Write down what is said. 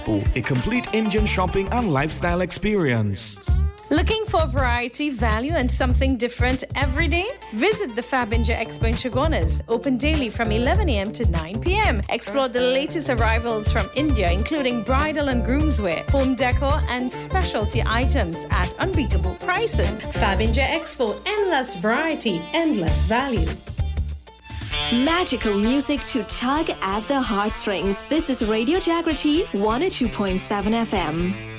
A complete Indian shopping and lifestyle experience. Looking for variety, value, and something different every day? Visit the Fab India Expo in Chagonas, open daily from 11 a.m. to 9 p.m. Explore the latest arrivals from India, including bridal and groomswear, home decor, and specialty items at unbeatable prices. Fab India Expo, endless variety, endless value. Magical music to tug at the heartstrings. This is Radio Jagrati 102.7 FM.